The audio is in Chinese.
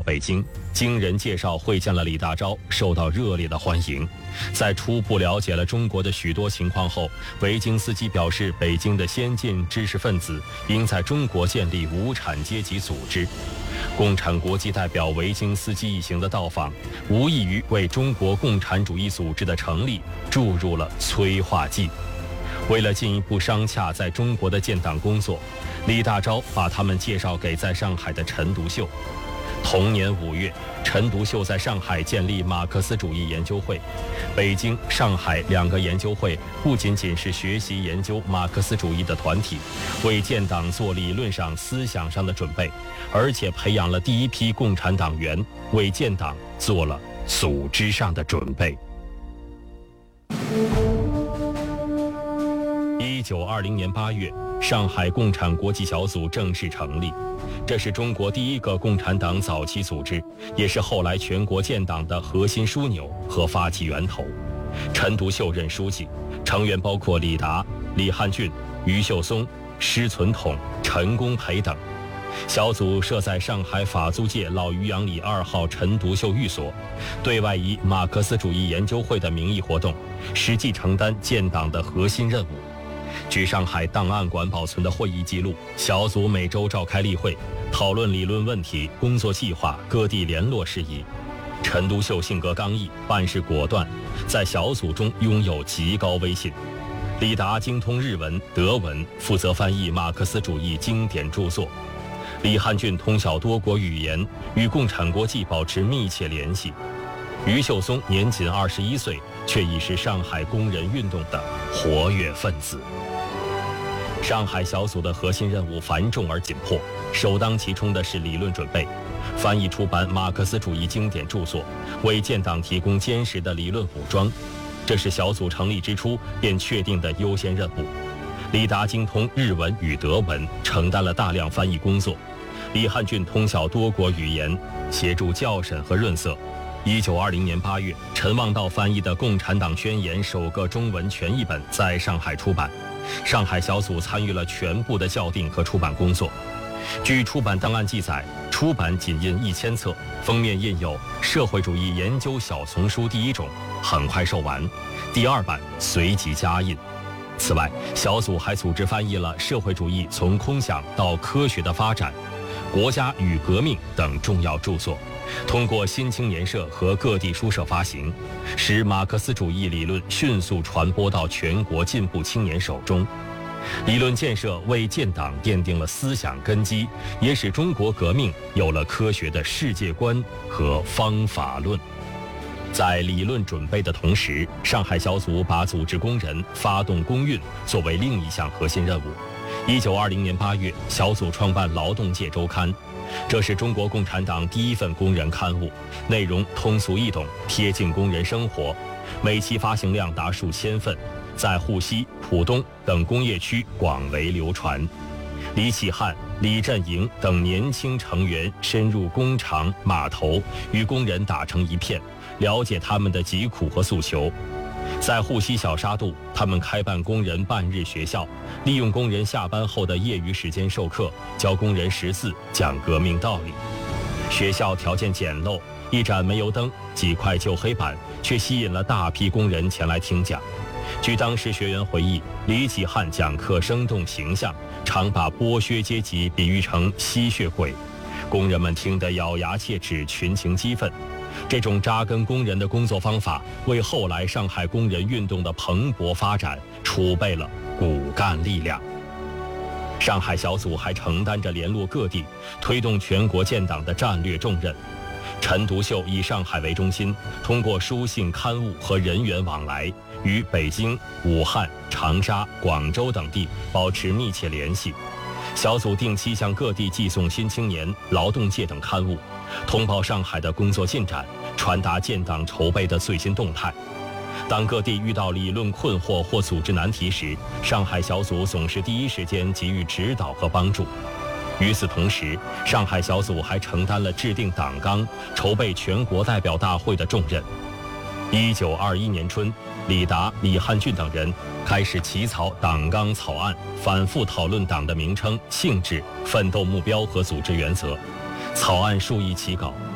北京，经人介绍会见了李大钊，受到热烈的欢迎。在初步了解了中国的许多情况后，维京斯基表示，北京的先进知识分子应在中国建立无产阶级组织。共产国际代表维京斯基一行的到访，无异于为中国共产主义组织的成立注入了催化剂。为了进一步商洽在中国的建党工作，李大钊把他们介绍给在上海的陈独秀。同年5月，陈独秀在上海建立马克思主义研究会。北京、上海2个研究会不仅仅是学习研究马克思主义的团体，为建党做理论上、思想上的准备，而且培养了第一批共产党员，为建党做了组织上的准备。1920年8月，上海共产国际小组正式成立，这是中国第一个共产党早期组织，也是后来全国建党的核心枢纽和发起源头。陈独秀任书记，成员包括李达、李汉俊、余秀松、施存统、陈公培等。小组设在上海法租界老渔阳里2号陈独秀寓所，对外以马克思主义研究会的名义活动，实际承担建党的核心任务。据上海档案馆保存的会议记录，小组每周召开例会，讨论理论问题、工作计划、各地联络事宜。陈独秀性格刚毅，办事果断，在小组中拥有极高威信。李达精通日文、德文，负责翻译马克思主义经典著作。李汉俊通晓多国语言，与共产国际保持密切联系。余秀松年仅21岁，却已是上海工人运动的活跃分子。上海小组的核心任务繁重而紧迫，首当其冲的是理论准备，翻译出版马克思主义经典著作，为建党提供坚实的理论武装，这是小组成立之初便确定的优先任务。李达精通日文与德文，承担了大量翻译工作。李汉俊通晓多国语言，协助校审和润色。1920年8月，陈望道翻译的《共产党宣言》首个中文全译本在上海出版。上海小组参与了全部的校订和出版工作。据出版档案记载，出版仅印1000册，封面印有《社会主义研究小丛书》第1种，很快售完，第2版随即加印。此外，小组还组织翻译了《社会主义从空想到科学的发展》、《国家与革命》等重要著作，通过新青年社和各地书社发行，使马克思主义理论迅速传播到全国进步青年手中。理论建设为建党奠定了思想根基，也使中国革命有了科学的世界观和方法论。在理论准备的同时，上海小组把组织工人、发动工运作为另一项核心任务。1920年8月，小组创办《劳动界周刊》，这是中国共产党第一份工人刊物，内容通俗易懂，贴近工人生活，每期发行量达数千份，在沪西、浦东等工业区广为流传。李启汉、李振营等年轻成员深入工厂、码头，与工人打成一片，了解他们的疾苦和诉求。在沪西小沙渡，他们开办工人半日学校，利用工人下班后的业余时间授课，教工人识字，讲革命道理。学校条件简陋，一盏煤油灯，几块旧黑板，却吸引了大批工人前来听讲。据当时学员回忆，李启汉讲课生动形象，常把剥削阶级比喻成吸血鬼，工人们听得咬牙切齿，群情激愤。这种扎根工人的工作方法，为后来上海工人运动的蓬勃发展储备了骨干力量。上海小组还承担着联络各地、推动全国建党的战略重任。陈独秀以上海为中心，通过书信、刊物和人员往来，与北京、武汉、长沙、广州等地保持密切联系。小组定期向各地寄送《新青年》《劳动界》等刊物，通报上海的工作进展，传达建党筹备的最新动态。当各地遇到理论困惑或组织难题时，上海小组总是第一时间给予指导和帮助。与此同时，上海小组还承担了制定党纲、筹备全国代表大会的重任。1921年春，李达、李汉俊等人开始起草党纲草案，反复讨论党的名称、性质、奋斗目标和组织原则。草案数易起稿，